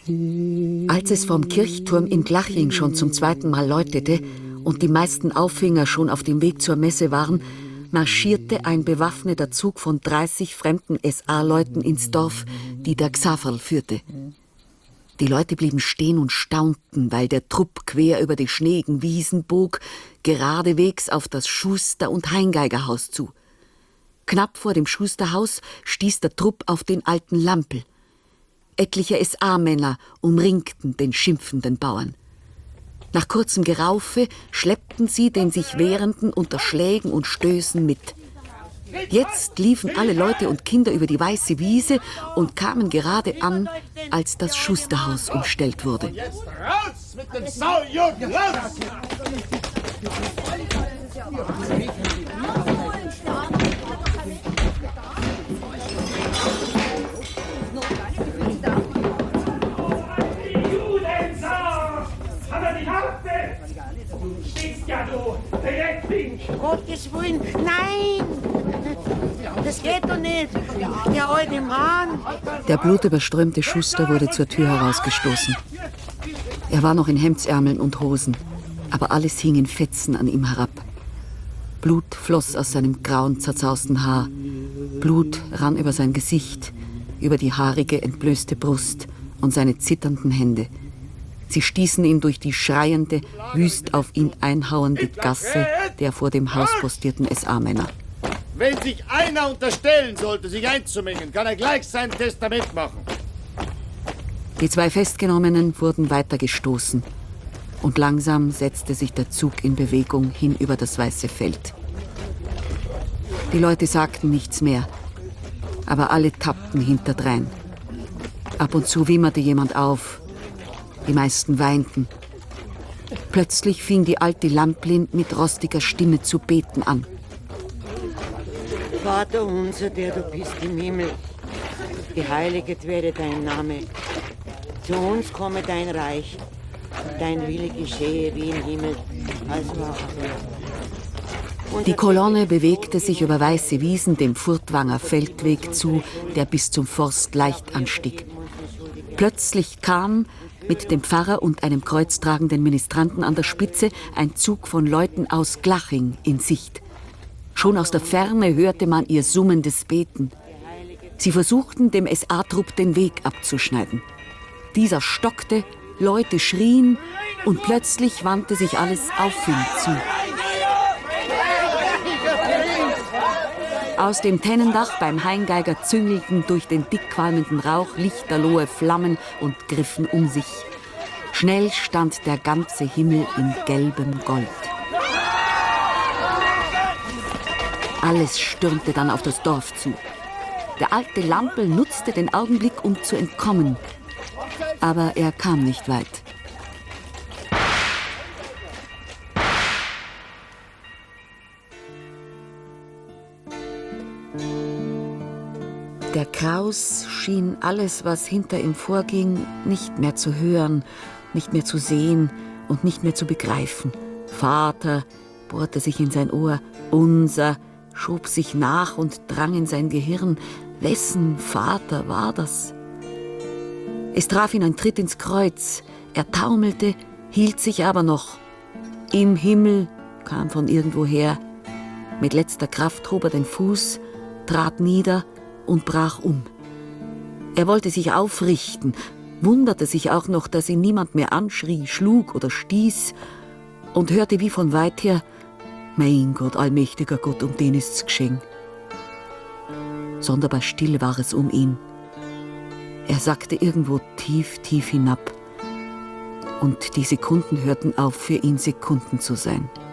Als es vom Kirchturm in Glaching schon zum zweiten Mal läutete und die meisten Auffinger schon auf dem Weg zur Messe waren, marschierte ein bewaffneter Zug von 30 fremden SA-Leuten ins Dorf, die der Xaverl führte. Die Leute blieben stehen und staunten, weil der Trupp quer über die schneeigen Wiesen bog, geradewegs auf das Schuster- und Heingeigerhaus zu. Knapp vor dem Schusterhaus stieß der Trupp auf den alten Lampel. Etliche SA-Männer umringten den schimpfenden Bauern. Nach kurzem Geraufe schleppten sie den sich Wehrenden unter Schlägen und Stößen mit. Jetzt liefen alle Leute und Kinder über die weiße Wiese und kamen gerade an, als das Schusterhaus umstellt wurde. Jetzt raus mit dem Saujuden, raus! Gottes Willen, nein! Das geht doch nicht! Der alte Mann! Der blutüberströmte Schuster wurde zur Tür herausgestoßen. Er war noch in Hemdsärmeln und Hosen, aber alles hing in Fetzen an ihm herab. Blut floss aus seinem grauen, zerzausten Haar. Blut rann über sein Gesicht, über die haarige, entblößte Brust und seine zitternden Hände. Sie stießen ihn durch die schreiende, wüst auf ihn einhauende Gasse der vor dem Haus postierten SA-Männer. Wenn sich einer unterstellen sollte, sich einzumengen, kann er gleich sein Testament machen. Die zwei Festgenommenen wurden weitergestoßen und langsam setzte sich der Zug in Bewegung hin über das weiße Feld. Die Leute sagten nichts mehr, aber alle tappten hinterdrein. Ab und zu wimmerte jemand auf. Die meisten weinten. Plötzlich fing die alte Lamplin mit rostiger Stimme zu beten an. Vater unser, der du bist im Himmel, geheiliget werde dein Name. Zu uns komme dein Reich. Dein Wille geschehe wie im Himmel, also auch auf Erden. Die Kolonne bewegte sich über weiße Wiesen dem Furtwanger Feldweg zu, der bis zum Forst leicht anstieg. Plötzlich kam, mit dem Pfarrer und einem kreuztragenden Ministranten an der Spitze, ein Zug von Leuten aus Glaching in Sicht. Schon aus der Ferne hörte man ihr summendes Beten. Sie versuchten, dem SA-Trupp den Weg abzuschneiden. Dieser stockte, Leute schrien und plötzlich wandte sich alles auf ihn zu. Aus dem Tennendach beim Heingeiger züngelten durch den dickqualmenden Rauch lichterlohe Flammen und griffen um sich. Schnell stand der ganze Himmel in gelbem Gold. Alles stürmte dann auf das Dorf zu. Der alte Lampel nutzte den Augenblick, um zu entkommen. Aber er kam nicht weit. Der Kraus schien alles, was hinter ihm vorging, nicht mehr zu hören, nicht mehr zu sehen und nicht mehr zu begreifen. Vater bohrte sich in sein Ohr, unser schob sich nach und drang in sein Gehirn. Wessen Vater war das? Es traf ihn ein Tritt ins Kreuz. Er taumelte, hielt sich aber noch. Im Himmel kam von irgendwoher. Mit letzter Kraft hob er den Fuß, trat nieder und brach um. Er wollte sich aufrichten, wunderte sich auch noch, dass ihn niemand mehr anschrie, schlug oder stieß und hörte wie von weit her: Mein Gott, allmächtiger Gott, um den ist's geschehen. Sonderbar still war es um ihn. Er sackte irgendwo tief, tief hinab. Und die Sekunden hörten auf, für ihn Sekunden zu sein.